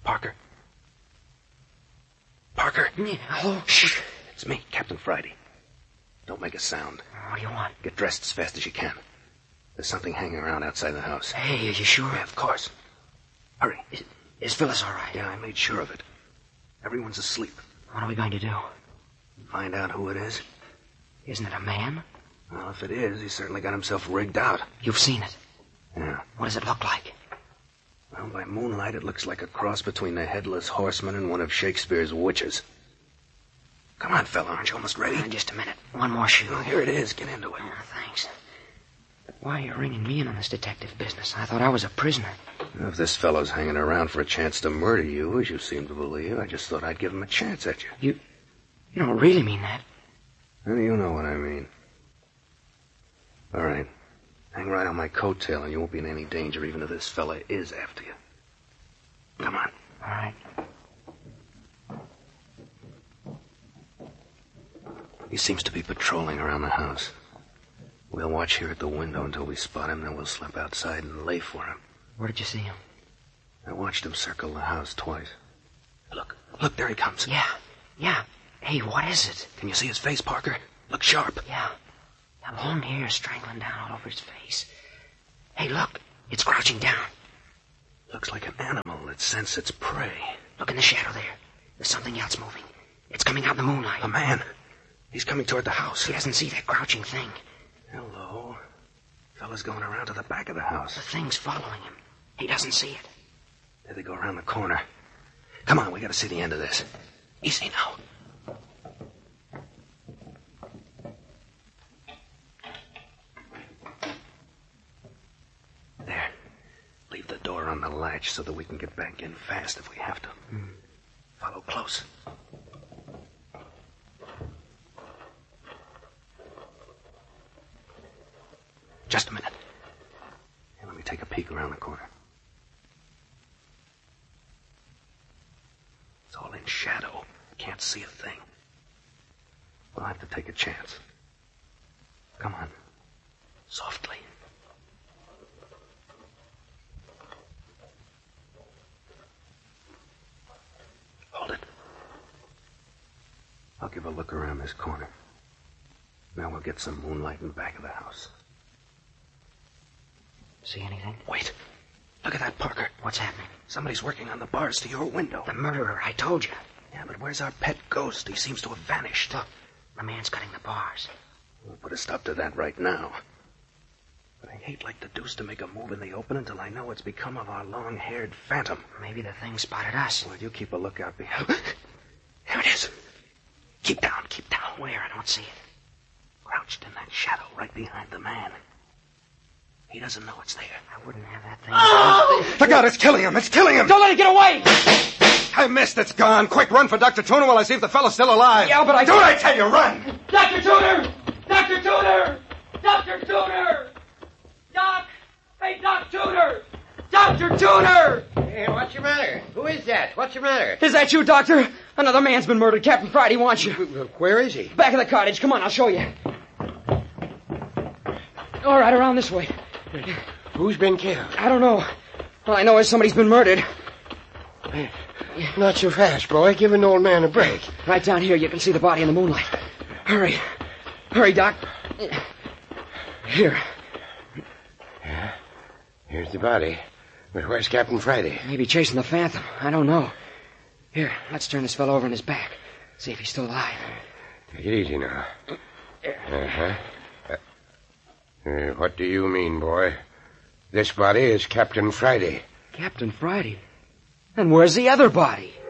Parker? Parker? Yeah, hello? Shh. It's me, Captain Friday. Don't make a sound. What do you want? Get dressed as fast as you can. There's something hanging around outside the house. Hey, are you sure? Yeah, of course. Hurry. Is Phyllis all right? Yeah, I made sure of it. Everyone's asleep. What are we going to do? Find out who it is. Isn't it a man? Well, if it is, he's certainly got himself rigged out. You've seen it? Yeah. What does it look like? Well, by moonlight, it looks like a cross between the Headless Horseman and one of Shakespeare's witches. Come on, fella, aren't you almost ready? Just a minute. One more shoe. Well, here it is. Get into it. Oh, thanks. But why are you ringing me in on this detective business? I thought I was a prisoner. If this fellow's hanging around for a chance to murder you, as you seem to believe, I just thought I'd give him a chance at you. You don't really mean that. How do you know what I mean? All right. Hang right on my coattail and you won't be in any danger even if this fella is after you. Come on. All right. He seems to be patrolling around the house. We'll watch here at the window until we spot him, then we'll slip outside and lay for him. Where did you see him? I watched him circle the house twice. Look, there he comes. Yeah. Hey, what is it? Can you see his face, Parker? Look sharp. Yeah. That long hair strangling down all over his face. Hey, look. It's crouching down. Looks like an animal that scents its prey. Look in the shadow there. There's something else moving. It's coming out in the moonlight. A man. He's coming toward the house. He doesn't see that crouching thing. Hello. Fella's going around to the back of the house. The thing's following him. He doesn't see it. There they go around the corner. Come on, we gotta see the end of this. Easy now. There. Leave the door on the latch so that we can get back in fast if we have to. Follow close. Just a minute. Here, let me take a peek around the corner. It's all in shadow. Can't see a thing. We'll have to take a chance. Come on. Softly. Hold it. I'll give a look around this corner. Now we'll get some moonlight in the back of the house. See anything? Wait. Look at that, Parker. What's happening? Somebody's working on the bars to your window. The murderer, I told you. Yeah, but where's our pet ghost? He seems to have vanished. Look, the man's cutting the bars. We'll put a stop to that right now. But I hate like the deuce to make a move in the open until I know what's become of our long-haired phantom. Maybe the thing spotted us. Well, you keep a lookout behind. Here it is. Keep down, keep down. Where? I don't see it. Crouched in that shadow right behind the man. He doesn't know it's there. I wouldn't have that thing. Oh! Look out, it's killing him! It's killing him! Don't let it get away! I missed, it's gone. Quick, run for Dr. Tooner while I see if the fellow's still alive. Yeah, but I... Do what I tell you, run! Dr. Tooner! Dr. Tooner! Dr. Tooner! Doc! Hey, Doc Tooner! Dr. Tooner! Hey, what's your matter? Who is that? What's your matter? Is that you, Doctor? Another man's been murdered. Captain Friday wants you. Where is he? Back of the cottage. Come on, I'll show you. All right, around this way. Who's been killed? I don't know. All I know is somebody's been murdered. Not so fast, boy. Give an old man a break. Right down here, you can see the body in the moonlight. Hurry. Hurry, Doc. Here. Yeah, here's the body. But where's Captain Friday? Maybe chasing the phantom. I don't know. Here, let's turn this fellow over on his back. See if he's still alive. Take it easy now. Uh-huh. What do you mean, boy? This body is Captain Friday. Captain Friday? And where's the other body?